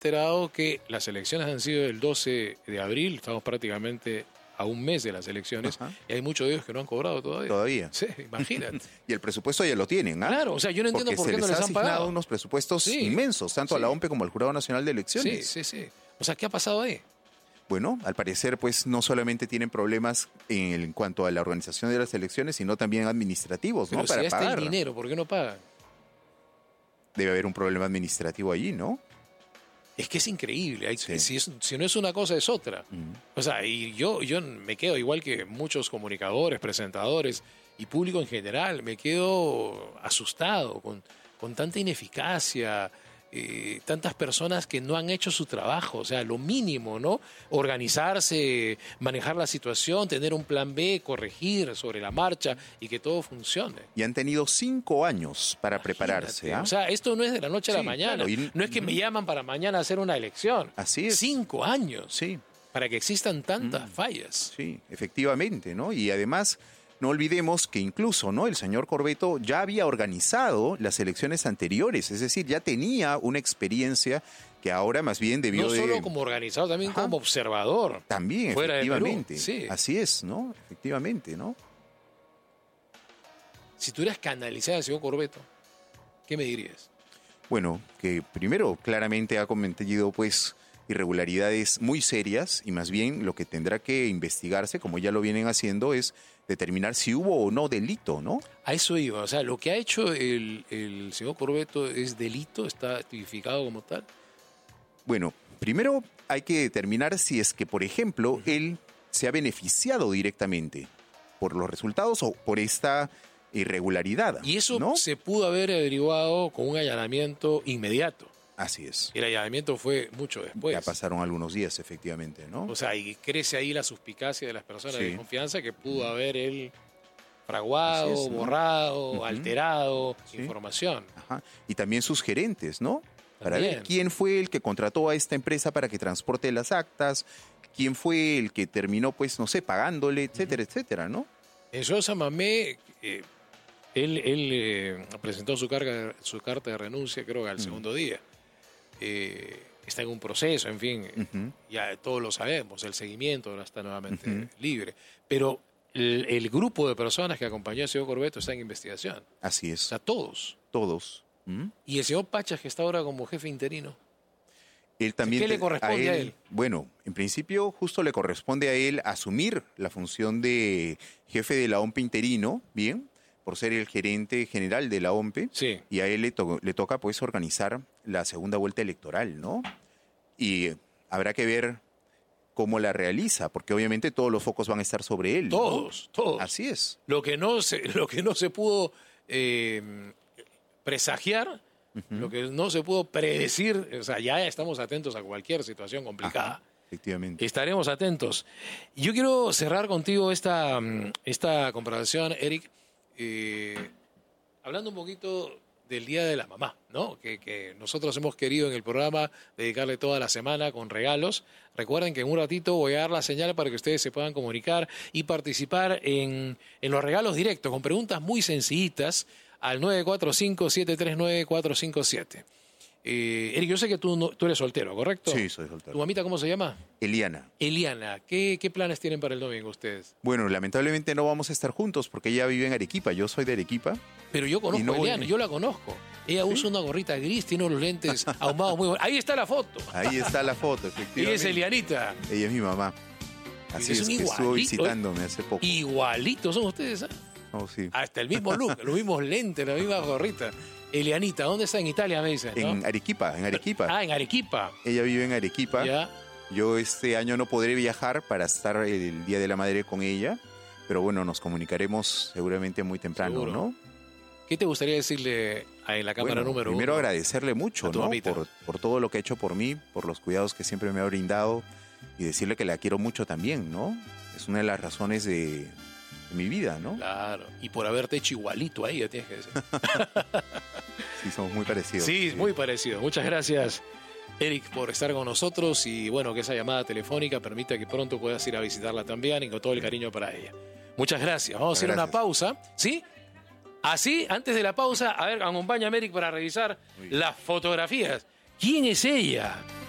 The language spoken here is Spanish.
enterado que las elecciones han sido el 12 de abril, estamos prácticamente a un mes de las elecciones, y hay muchos de ellos que no han cobrado todavía. Todavía. Sí, imagínate. Y el presupuesto ya lo tienen, ¿ah? Claro, o sea, yo no entiendo por qué no les han asignado pagado. unos presupuestos inmensos, tanto a la OMPE como al Jurado Nacional de Elecciones. Sí. O sea, ¿qué ha pasado ahí? Bueno, al parecer, pues no solamente tienen problemas en cuanto a la organización de las elecciones, sino también administrativos, Pero ¿no? si Para ya está pagar. el dinero, ¿por qué no pagan? Debe haber un problema administrativo allí, ¿no? Es que es increíble. Si no es una cosa, es otra. O sea, y yo me quedo, igual que muchos comunicadores, presentadores y público en general, me quedo asustado con tanta ineficacia, tantas personas que no han hecho su trabajo. O sea, lo mínimo, ¿no? Organizarse, manejar la situación, tener un plan B, corregir sobre la marcha y que todo funcione. Y han tenido 5 años para Imagínate, prepararse. ¿Ah? O sea, esto no es de la noche a la mañana. Claro, no es que me llaman para mañana a hacer una elección. Así es. 5 años. Sí, Para que existan tantas fallas. sí, efectivamente, ¿no? Y además, no olvidemos que incluso, ¿no? El señor Corbeto ya había organizado las elecciones anteriores, es decir, ya tenía una experiencia que ahora más bien debió No de... solo como organizador, también como observador. También, fuera de Perú. efectivamente. Sí. Así es, ¿no? Efectivamente, ¿no? Si tuvieras que analizar al señor Corbeto, ¿qué me dirías? Bueno, que primero claramente ha cometido pues irregularidades muy serias y más bien lo que tendrá que investigarse, como ya lo vienen haciendo, es determinar si hubo o no delito, ¿no? A eso iba. O sea, lo que ha hecho el señor Corbeto es delito, está tipificado como tal. Bueno, primero hay que determinar si es que, por ejemplo, él se ha beneficiado directamente por los resultados o por esta irregularidad. Y eso ¿no? se pudo haber averiguado con un allanamiento inmediato. Así es. El allanamiento fue mucho después. Ya pasaron algunos días, efectivamente, ¿no? O sea, y crece ahí la suspicacia de las personas Sí. de confianza que pudo haber él fraguado, Así es, ¿no? borrado, alterado Sí. información. Ajá. Y también sus gerentes, ¿no? Para También. ver quién fue el que contrató a esta empresa para que transporte las actas, quién fue el que terminó, pues, no sé, pagándole, etcétera, etcétera, ¿no? En Sosa Mamé, él presentó su carta de renuncia, creo que al segundo día. Está en un proceso, en fin, ya todos lo sabemos, el seguimiento ahora está nuevamente libre. Pero el grupo de personas que acompañó al señor Corbeto está en investigación. Así O es. sea, todos. Todos. Y el señor Pachas, que está ahora como jefe interino. Él también ¿Qué le corresponde a él? Bueno, en principio justo le corresponde a él asumir la función de jefe de la OMPE interino, ¿bien? Por ser el gerente general de la OMPE. Sí. Y a él le toca pues organizar la segunda vuelta electoral, ¿no? Y habrá que ver cómo la realiza, porque obviamente todos los focos van a estar sobre él, ¿no? Todos. Así es. Lo que no se pudo presagiar, lo que no se pudo predecir, o sea, ya estamos atentos a cualquier situación complicada. Ajá, efectivamente. Estaremos atentos. Yo quiero cerrar contigo esta conversación, Eric, hablando un poquito del Día de la Mamá, ¿no? Que nosotros hemos querido en el programa dedicarle toda la semana con regalos. Recuerden que en un ratito voy a dar la señal para que ustedes se puedan comunicar y participar en los regalos directos, con preguntas muy sencillitas al 945-739-457. Eric, yo sé que tú eres soltero, ¿correcto? Sí, soy soltero. ¿Tu mamita cómo se llama? Eliana. Eliana. ¿Qué planes tienen para el domingo ustedes? Bueno, lamentablemente no vamos a estar juntos porque ella vive en Arequipa. Yo soy de Arequipa. Pero yo conozco no a voy. Eliana, yo la conozco. Ella usa una gorrita gris, tiene unos lentes ahumados muy buenos. Ahí está la foto. Ahí está la foto, Y efectivamente. es Elianita. Ella es mi mamá. Así es, un que estuvo igualito, visitándome hace poco. Igualitos son ustedes, ¿ah? Oh, sí. Hasta el mismo look, los mismos lentes, la misma gorrita. Elianita, ¿dónde está? En Italia, me dicen, ¿no? En Arequipa, en Arequipa. Ah, en Arequipa. Ella vive en Arequipa. Ya. Yo este año no podré viajar para estar el Día de la Madre con ella, pero bueno, nos comunicaremos seguramente muy temprano, Seguro. ¿no? ¿Qué te gustaría decirle en la cámara Bueno, número primero 1? agradecerle mucho, a tu ¿no? mamita. Por todo lo que ha hecho por mí, por los cuidados que siempre me ha brindado y decirle que la quiero mucho también, ¿no? Es una de las razones de mi vida, ¿no? Claro, y por haberte hecho igualito a ella, tienes que decir. Sí, somos muy parecidos. Sí, es muy parecido. Muchas gracias, Eric, por estar con nosotros y bueno, que esa llamada telefónica permita que pronto puedas ir a visitarla también y con todo el cariño para ella. Muchas gracias. Vamos a hacer una pausa, ¿sí? Así, antes de la pausa, a ver, acompáñame, Eric, para revisar las fotografías. ¿Quién es ella?